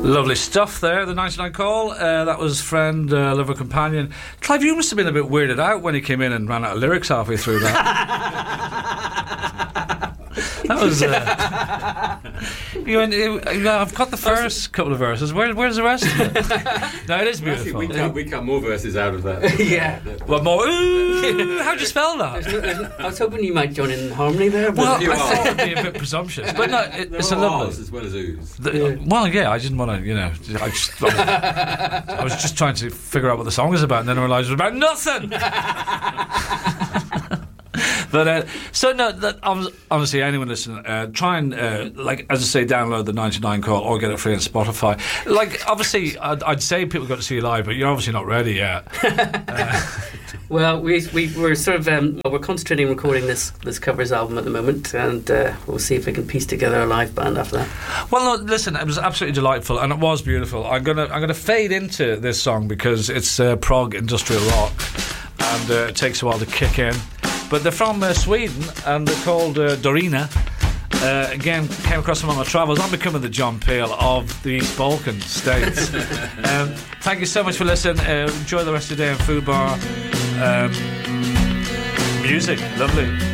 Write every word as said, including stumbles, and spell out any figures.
Lovely stuff there, the ninety-nine call. Uh, that was Friend, uh, Lover, Companion. Clive, you must have been a bit weirded out when he came in and ran out of lyrics halfway through that. That was... Uh, you went, you, I've got the first couple of verses. Where, where's the rest of it? No, it is beautiful. We cut, we cut more verses out of that. Yeah. What more? Ooh, how'd you spell that? There's no, there's no, I was hoping you might join in harmony there. But Well, You I are. thought it'd be a bit presumptuous. But no, it, There it's a are lovely... R's as well as oohs. The, Yeah. Well, yeah, I didn't want to, you know, I just, I was, I was just trying to figure out what the song was about, and then I realised it was about nothing. But uh, so no, that, honestly, anyone listening, uh, try and uh, like as I say, download the ninety-nine call or get it free on Spotify. Like, obviously, I'd, I'd say people got to see you live, but you're obviously not ready yet. uh, Well, we we we're sort of um, well, we're concentrating on recording this this covers album at the moment, and uh, we'll see if we can piece together a live band after that. Well, no, listen, it was absolutely delightful, and it was beautiful. I'm gonna I'm gonna fade into this song because it's uh, prog industrial rock, and uh, it takes a while to kick in. But they're from uh, Sweden, and they're called uh, Dorina. Uh, again, came across them on my travels. I'm becoming the John Peel of the East Balkan states. um, thank you so much for listening. Uh, enjoy the rest of the day in Food Bar. Um, music, lovely.